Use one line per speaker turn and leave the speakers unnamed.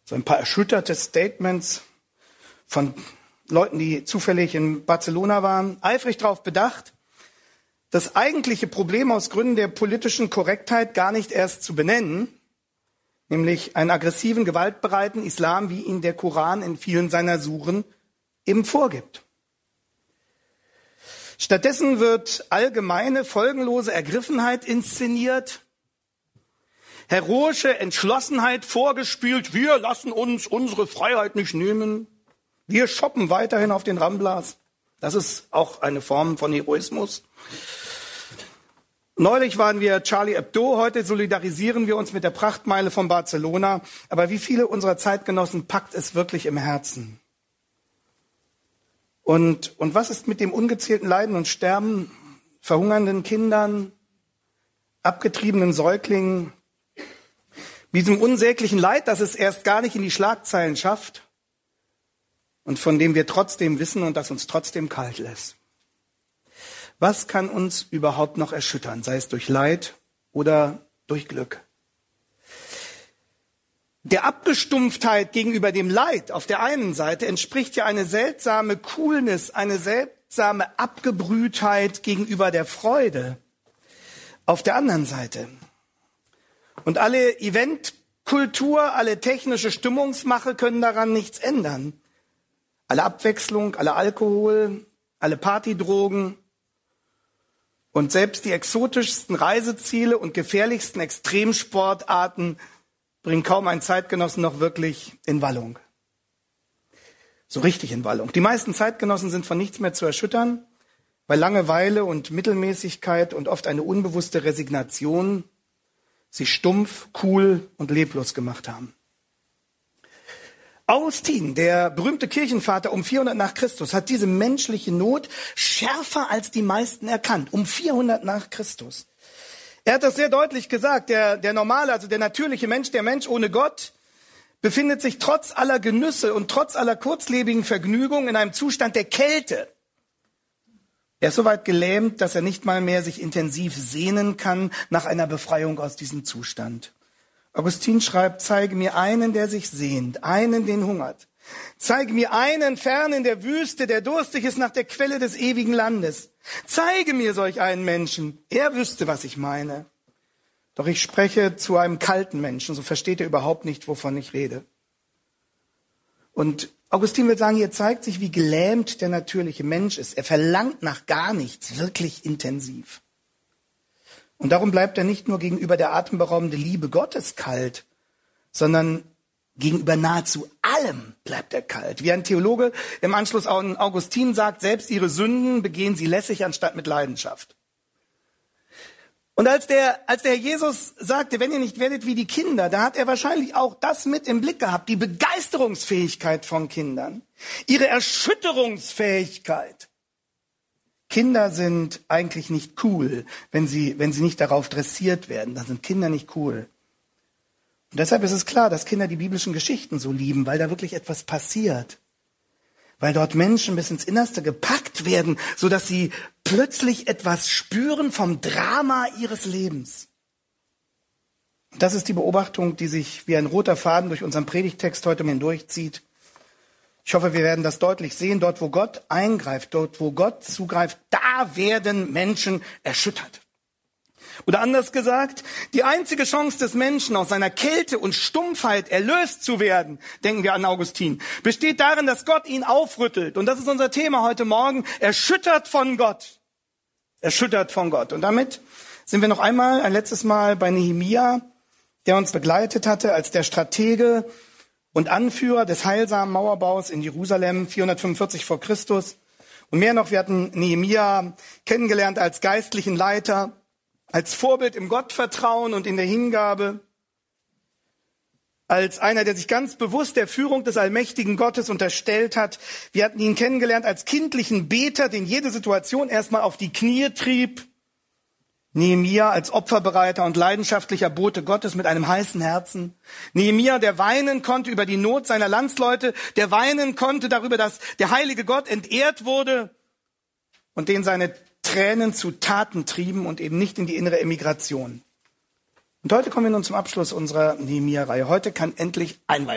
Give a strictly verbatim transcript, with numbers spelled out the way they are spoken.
so ein paar erschütterte Statements von Leuten, die zufällig in Barcelona waren, eifrig darauf bedacht, das eigentliche Problem aus Gründen der politischen Korrektheit gar nicht erst zu benennen, nämlich einen aggressiven, gewaltbereiten Islam, wie ihn der Koran in vielen seiner Suren eben vorgibt. Stattdessen wird allgemeine, folgenlose Ergriffenheit inszeniert, heroische Entschlossenheit vorgespielt, wir lassen uns unsere Freiheit nicht nehmen, wir shoppen weiterhin auf den Ramblas. Das ist auch eine Form von Heroismus. Neulich waren wir Charlie Hebdo, heute solidarisieren wir uns mit der Prachtmeile von Barcelona. Aber wie viele unserer Zeitgenossen packt es wirklich im Herzen? Und, und was ist mit dem ungezählten Leiden und Sterben, verhungernden Kindern, abgetriebenen Säuglingen, diesem unsäglichen Leid, das es erst gar nicht in die Schlagzeilen schafft und von dem wir trotzdem wissen und das uns trotzdem kalt lässt? Was kann uns überhaupt noch erschüttern, sei es durch Leid oder durch Glück? Der Abgestumpftheit gegenüber dem Leid auf der einen Seite entspricht ja eine seltsame Coolness, eine seltsame Abgebrühtheit gegenüber der Freude auf der anderen Seite. Und alle Eventkultur, alle technische Stimmungsmache können daran nichts ändern. Alle Abwechslung, alle Alkohol, alle Partydrogen, und selbst die exotischsten Reiseziele und gefährlichsten Extremsportarten bringen kaum einen Zeitgenossen noch wirklich in Wallung. So richtig in Wallung. Die meisten Zeitgenossen sind von nichts mehr zu erschüttern, weil Langeweile und Mittelmäßigkeit und oft eine unbewusste Resignation sie stumpf, cool und leblos gemacht haben. Augustin, der berühmte Kirchenvater um vierhundert nach Christus, hat diese menschliche Not schärfer als die meisten erkannt. Um vierhundert nach Christus. Er hat das sehr deutlich gesagt. Der, der normale, also der natürliche Mensch, der Mensch ohne Gott, befindet sich trotz aller Genüsse und trotz aller kurzlebigen Vergnügungen in einem Zustand der Kälte. Er ist so weit gelähmt, dass er nicht mal mehr sich intensiv sehnen kann nach einer Befreiung aus diesem Zustand. Augustin schreibt, zeige mir einen, der sich sehnt, einen, den hungert. Zeige mir einen fern in der Wüste, der durstig ist nach der Quelle des ewigen Landes. Zeige mir solch einen Menschen. Er wüsste, was ich meine. Doch ich spreche zu einem kalten Menschen, so versteht er überhaupt nicht, wovon ich rede. Und Augustin will sagen, hier zeigt sich, wie gelähmt der natürliche Mensch ist. Er verlangt nach gar nichts, wirklich intensiv. Und darum bleibt er nicht nur gegenüber der atemberaubenden Liebe Gottes kalt, sondern gegenüber nahezu allem bleibt er kalt. Wie ein Theologe im Anschluss an Augustin sagt, selbst ihre Sünden begehen sie lässig anstatt mit Leidenschaft. Und als der, als der Herr Jesus sagte, wenn ihr nicht werdet wie die Kinder, da hat er wahrscheinlich auch das mit im Blick gehabt, die Begeisterungsfähigkeit von Kindern, ihre Erschütterungsfähigkeit. Kinder sind eigentlich nicht cool, wenn sie, wenn sie nicht darauf dressiert werden. Dann sind Kinder nicht cool. Und deshalb ist es klar, dass Kinder die biblischen Geschichten so lieben, weil da wirklich etwas passiert. Weil dort Menschen bis ins Innerste gepackt werden, sodass sie plötzlich etwas spüren vom Drama ihres Lebens. Und das ist die Beobachtung, die sich wie ein roter Faden durch unseren Predigttext heute hindurchzieht. Ich hoffe, wir werden das deutlich sehen. Dort, wo Gott eingreift, dort, wo Gott zugreift, da werden Menschen erschüttert. Oder anders gesagt, die einzige Chance des Menschen, aus seiner Kälte und Stumpfheit erlöst zu werden, denken wir an Augustin, besteht darin, dass Gott ihn aufrüttelt. Und das ist unser Thema heute Morgen, erschüttert von Gott. Erschüttert von Gott. Und damit sind wir noch einmal, ein letztes Mal bei Nehemia, der uns begleitet hatte als der Stratege und Anführer des heilsamen Mauerbaus in Jerusalem, vierhundertfünfundvierzig vor Christus. Und mehr noch, wir hatten Nehemia kennengelernt als geistlichen Leiter, als Vorbild im Gottvertrauen und in der Hingabe, als einer, der sich ganz bewusst der Führung des allmächtigen Gottes unterstellt hat. Wir hatten ihn kennengelernt als kindlichen Beter, den jede Situation erstmal auf die Knie trieb. Nehemia als opferbereiter und leidenschaftlicher Bote Gottes mit einem heißen Herzen. Nehemia, der weinen konnte über die Not seiner Landsleute, der weinen konnte darüber, dass der heilige Gott entehrt wurde und den seine Tränen zu Taten trieben und eben nicht in die innere Emigration. Und heute kommen wir nun zum Abschluss unserer Nehemia-Reihe. Heute kann endlich Einweihung